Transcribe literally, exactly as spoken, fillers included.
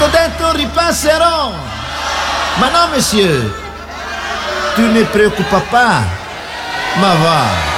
t'ho detto ripasserò. Ma no, monsieur, tu ne preoccupa pas. Ma va.